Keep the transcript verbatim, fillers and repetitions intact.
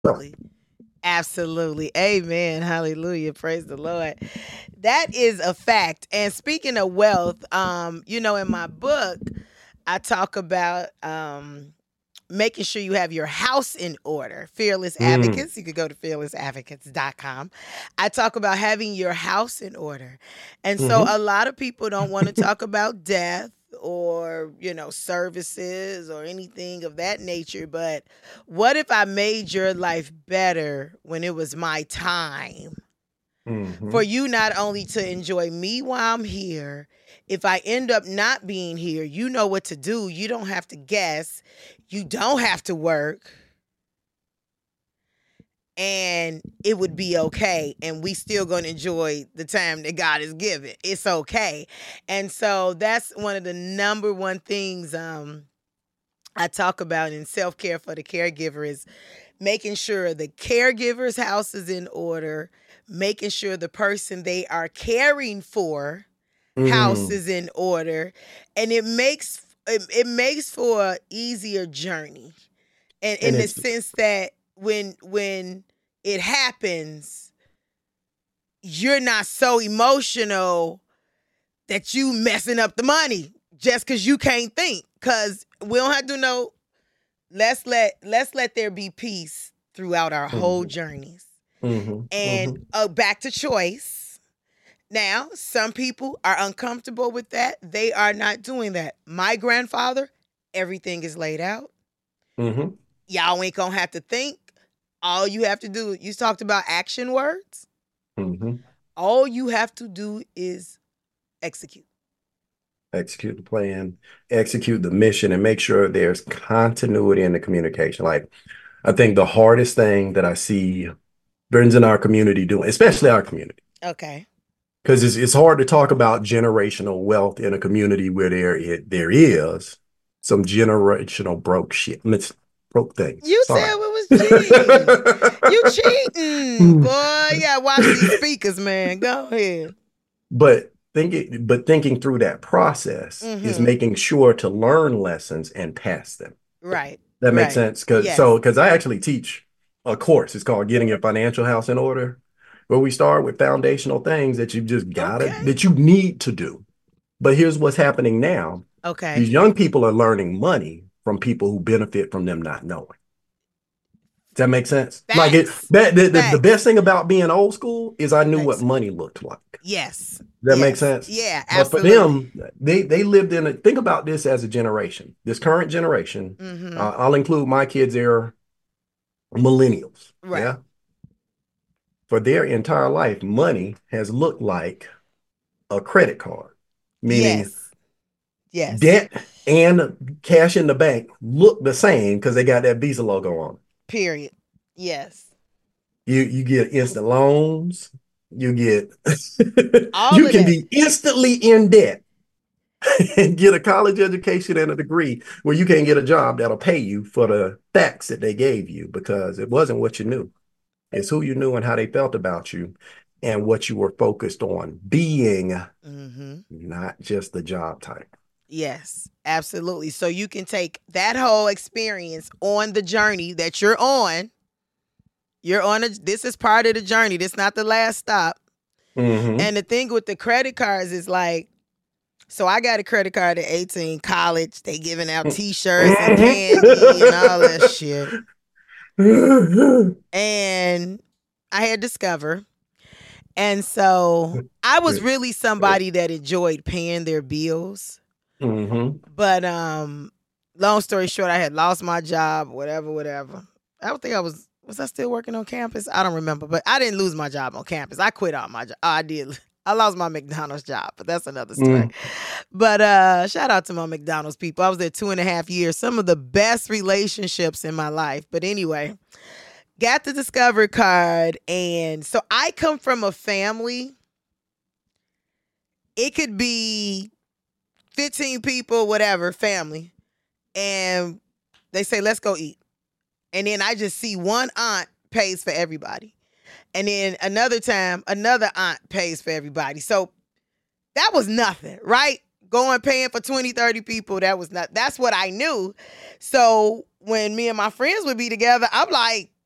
Absolutely. Absolutely. Amen. Hallelujah. Praise the Lord. That is a fact. And speaking of wealth, um, you know, in my book, I talk about um making sure you have your house in order. Fearless Mm, Advocates. You could go to fearless advocates dot com. I talk about having your house in order. And so hmm a lot of people don't want to talk about death or, you know, services or anything of that nature. But what if I made your life better when it was my time? For hmm you not only to enjoy me while I'm here, if I end up not being here, you know what to do. You don't have to guess. You don't have to work, and it would be okay. And we still gonna enjoy the time that God has given. It's okay. And so that's one of the number one things um I talk about in self care for the caregiver is making sure the caregiver's house is in order, making sure the person they are caring for house mm. is in order, and it makes it, it makes for an easier journey. And And in the it's sense that when when it happens, you're not so emotional that you messing up the money just because you can't think. Cause we don't have to know. Let's let let's let there be peace throughout our whole hmm journeys. hmm And hmm uh, back to choice. Now, some people are uncomfortable with that. They are not doing that. My grandfather, everything is laid out. hmm Y'all ain't gonna have to think. All you have to do, you talked about action words. hmm All you have to do is execute. Execute the plan, execute the mission, and make sure there's continuity in the communication. Like, I think the hardest thing that I see friends in our community doing, especially our community, Okay. because it's, it's hard to talk about generational wealth in a community where there it, there is some generational broke shit, mis- broke things. You said Sorry. it was G. You cheating. Boy, you gotta watch these speakers, man. Go ahead. But thinking, but thinking through that process is Mm-hmm. making sure to learn lessons and pass them. Right. That makes Right. sense. Cause so Yes. because I actually teach a course. It's called Getting Your Financial House in Order, where we start with foundational things that you just gotta Okay. that you need to do. But here's what's happening now. These Okay. young people are learning money from people who benefit from them not knowing. Does that make sense? Like it Facts. that the, the, the best Facts. thing about being old school is I knew what Facts. money looked like. Does Yes. that make Yes. sense? Yeah, But for absolutely. them, they they lived in it. Think about this as a generation. This current generation, Mm-hmm. uh, I'll include my kids, they're millennials. Right. Yeah. For their entire life, money has looked like a credit card, meaning Yes. Yes. debt and cash in the bank look the same because they got that Visa logo on. Period. Yes. You you get instant loans. You get All you of can that. be instantly in debt and get a college education and a degree where you can't get a job that'll pay you for the facts that they gave you because it wasn't what you knew. It's who you knew and how they felt about you and what you were focused on being, Mm-hmm. not just the job type. Yes, absolutely. So you can take that whole experience on the journey that you're on. You're on a this is part of the journey. This is not the last stop. Mm-hmm. And the thing with the credit cards is like, so I got a credit card at eighteen, college. They giving out t-shirts and candy and all that shit. And I had Discover. And so I was really somebody that enjoyed paying their bills. Mm-hmm. But um, long story short, I had lost my job, whatever, whatever. I don't think I was was I still working on campus? I don't remember, but I didn't lose my job on campus. I quit all my job. Oh, I did. I lost my McDonald's job, but that's another story. Mm. But uh, shout out to my McDonald's people. I was there two and a half years. Some of the best relationships in my life. But anyway, got the Discover card, and so I come from a family. It could be fifteen people, whatever, family. And they say, let's go eat. And then I just see one aunt pays for everybody. And then another time, another aunt pays for everybody. So that was nothing, right? Going paying for twenty, thirty people, that was not, that's what I knew. So when me and my friends would be together, I'm like,